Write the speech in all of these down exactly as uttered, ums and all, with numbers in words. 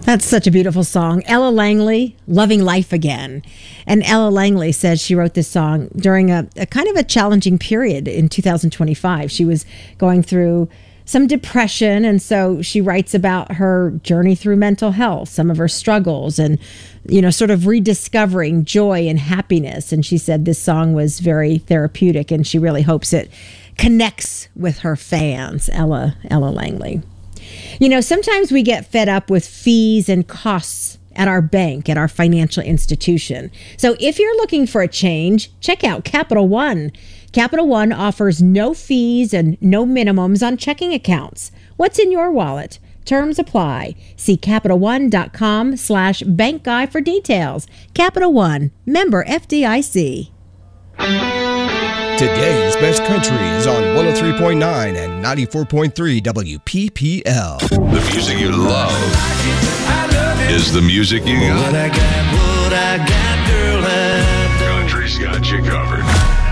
That's such a beautiful song. Ella Langley, Loving Life Again. And Ella Langley says she wrote this song during a, a kind of a challenging period in two thousand twenty-five. She was going through some depression, and so she writes about her journey through mental health, some of her struggles, and, you know, sort of rediscovering joy and happiness. And she said this song was very therapeutic, and she really hopes it connects with her fans. Ella, Ella Langley. You know, sometimes we get fed up with fees and costs at our bank, at our financial institution. So if you're looking for a change, check out Capital One. Capital One offers no fees and no minimums on checking accounts. What's in your wallet? Terms apply. See CapitalOne.com slash bank guy for details. Capital One, member F D I C. Today's best country is on one oh three point nine and ninety-four point three W P P L. The music you love is the music you got. What I got, what I got, girl, I Country's got you covered.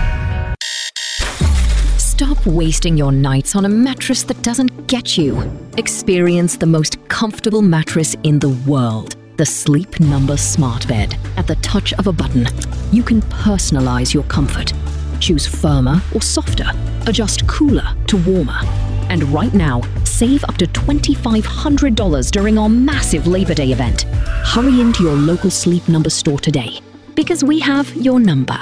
Stop wasting your nights on a mattress that doesn't get you. Experience the most comfortable mattress in the world. The Sleep Number Smart Bed. At the touch of a button, you can personalize your comfort. Choose firmer or softer. Adjust cooler to warmer. And right now, save up to twenty-five hundred dollars during our massive Labor Day event. Hurry into your local Sleep Number store today, because we have your number.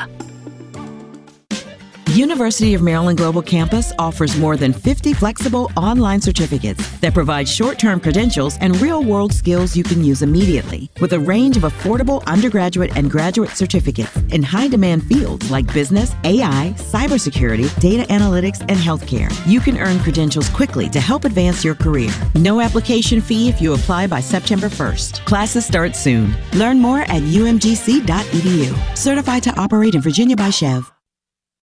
University of Maryland Global Campus offers more than fifty flexible online certificates that provide short-term credentials and real-world skills you can use immediately, with a range of affordable undergraduate and graduate certificates in high-demand fields like business, A I, cybersecurity, data analytics, and healthcare. You can earn credentials quickly to help advance your career. No application fee if you apply by September first. Classes start soon. Learn more at U M G C dot E D U. Certified to operate in Virginia by Chev.